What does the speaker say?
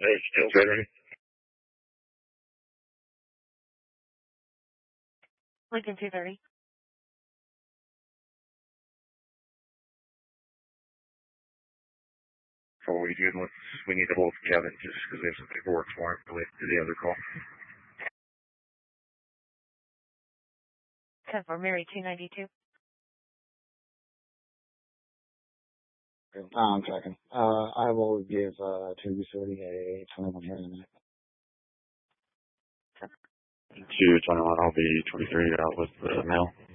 Hey, still ready? Lincoln 230. So what we doing with, we need to hold Kevin just because we have some paperwork for him related to the other call. 10 for Mary 292. I'm checking. I will give 230 a 21 here in a minute. 221, I'll be 23 out with the mail.